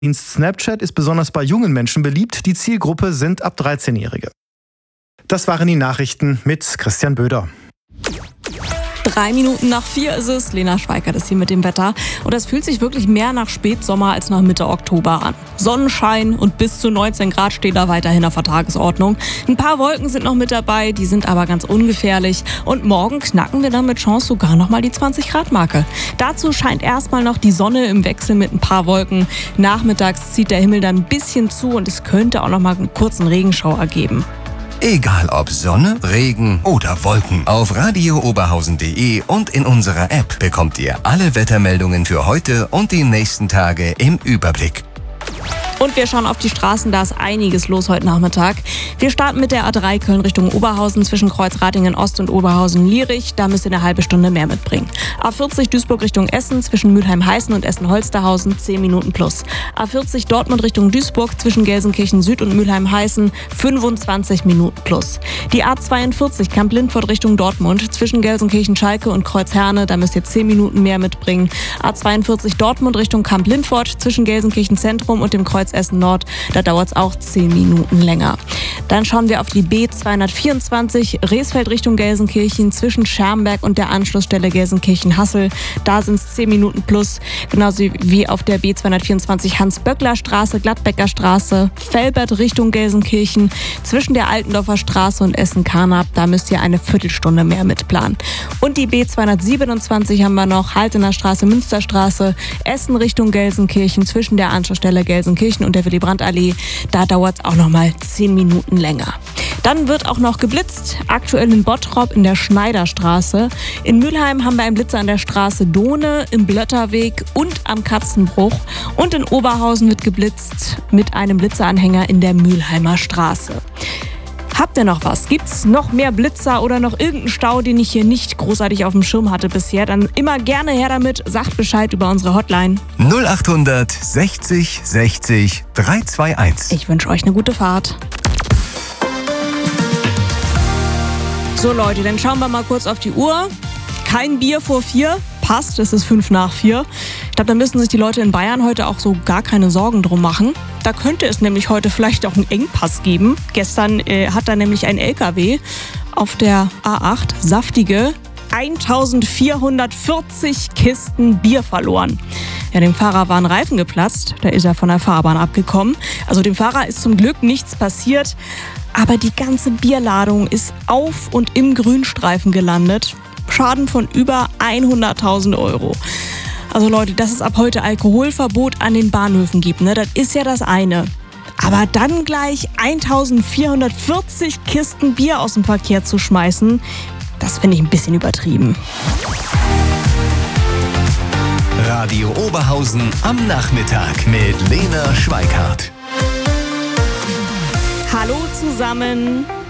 Dienst Snapchat ist besonders bei jungen Menschen beliebt. Die Zielgruppe sind ab 13-Jährige. Das waren die Nachrichten mit Christian Böder. 3:03 ist es. Lena Schweikert ist hier mit dem Wetter. Und es fühlt sich wirklich mehr nach Spätsommer als nach Mitte Oktober an. Sonnenschein und bis zu 19 Grad stehen da weiterhin auf der Tagesordnung. Ein paar Wolken sind noch mit dabei, die sind aber ganz ungefährlich. Und morgen knacken wir dann mit Chance sogar nochmal die 20-Grad-Marke. Dazu scheint erstmal noch die Sonne im Wechsel mit ein paar Wolken. Nachmittags zieht der Himmel dann ein bisschen zu und es könnte auch nochmal einen kurzen Regenschauer geben. Egal ob Sonne, Regen oder Wolken, auf radiooberhausen.de und in unserer App bekommt ihr alle Wettermeldungen für heute und die nächsten Tage im Überblick. Und wir schauen auf die Straßen, da ist einiges los heute Nachmittag. Wir starten mit der A3 Köln Richtung Oberhausen zwischen Kreuzratingen Ost und Oberhausen-Lierich. Da müsst ihr eine halbe Stunde mehr mitbringen. A40 Duisburg Richtung Essen zwischen Mülheim-Heißen und Essen-Holsterhausen 10 Minuten plus. A40 Dortmund Richtung Duisburg zwischen Gelsenkirchen Süd und Mülheim-Heißen 25 Minuten plus. Die A42 Kamp-Lindfort Richtung Dortmund zwischen Gelsenkirchen-Schalke und Kreuzherne. Da müsst ihr 10 Minuten mehr mitbringen. A42 Dortmund Richtung Kamp-Lindfort zwischen Gelsenkirchen Zentrum und dem Kreuz Essen Nord, da dauert es auch 10 Minuten länger. Dann schauen wir auf die B224 Reesfeld Richtung Gelsenkirchen zwischen Schermberg und der Anschlussstelle Gelsenkirchen-Hassel. Da sind es 10 Minuten plus, genauso wie auf der B224 Hans-Böckler-Straße, Gladbecker Straße, Velbert Richtung Gelsenkirchen zwischen der Altendorfer Straße und Essen-Karnap. Da müsst ihr eine Viertelstunde mehr mitplanen. Und die B227 haben wir noch, Haltener Straße, Münsterstraße, Essen Richtung Gelsenkirchen zwischen der Anschlussstelle Gelsenkirchen und der Willy-Brandt-Allee. Da dauert es auch noch mal 10 Minuten länger. Dann wird auch noch geblitzt, aktuell in Bottrop in der Schneiderstraße. In Mülheim haben wir einen Blitzer an der Straße Dohne, im Blötterweg und am Katzenbruch. Und in Oberhausen wird geblitzt mit einem Blitzeranhänger in der Mülheimer Straße. Habt ihr noch was? Gibt's noch mehr Blitzer oder noch irgendeinen Stau, den ich hier nicht großartig auf dem Schirm hatte bisher? Dann immer gerne her damit. Sagt Bescheid über unsere Hotline. 0800 60 60 321. Ich wünsche euch eine gute Fahrt. So Leute, dann schauen wir mal kurz auf die Uhr. Kein Bier vor 4. Passt, es ist 5:05. Ich glaube, da müssen sich die Leute in Bayern heute auch so gar keine Sorgen drum machen. Da könnte es nämlich heute vielleicht auch einen Engpass geben. Gestern hat da nämlich ein LKW auf der A8 saftige 1440 Kisten Bier verloren. Ja, dem Fahrer waren Reifen geplatzt, da ist er von der Fahrbahn abgekommen. Also dem Fahrer ist zum Glück nichts passiert, aber die ganze Bierladung ist auf und im Grünstreifen gelandet. Schaden von über 100.000 Euro. Also Leute, dass es ab heute Alkoholverbot an den Bahnhöfen gibt, ne, das ist ja das eine. Aber dann gleich 1440 Kisten Bier aus dem Verkehr zu schmeißen, das finde ich ein bisschen übertrieben. Radio Oberhausen am Nachmittag mit Lena Schweikart. Hallo zusammen.